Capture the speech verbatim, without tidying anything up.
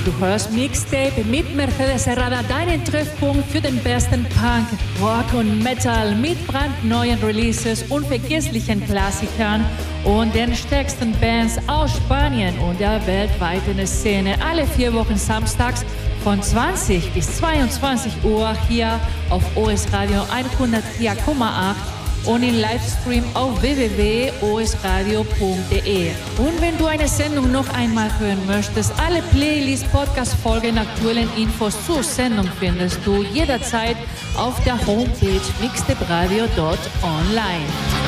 Du hörst Mixtape mit Mercedes Herrada, deinen Treffpunkt für den besten Punk, Rock und Metal mit brandneuen Releases, unvergesslichen Klassikern und den stärksten Bands aus Spanien und der weltweiten Szene. Alle vier Wochen samstags von zwanzig bis zweiundzwanzig Uhr hier auf O S Radio hundertvier Komma acht und im Livestream auf w w w punkt o s radio punkt d e. Und wenn du eine Sendung noch einmal hören möchtest, alle Playlists, Podcast-Folgen, aktuellen Infos zur Sendung findest du jederzeit auf der Homepage mixtape radio punkt online.